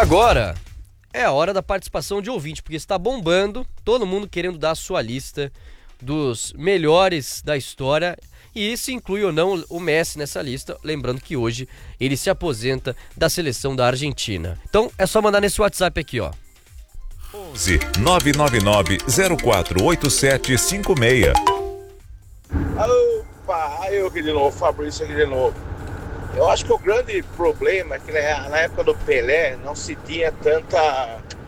Agora é a hora da participação de ouvinte, porque está bombando, todo mundo querendo dar a sua lista dos melhores da história, e isso inclui ou não o Messi nessa lista, lembrando que hoje ele se aposenta da seleção da Argentina. Então é só mandar nesse WhatsApp aqui, ó. 11 999 048756. Opa, eu aqui de novo, Fabrício aqui de novo. Eu acho que o grande problema é que na época do Pelé não se tinha tanta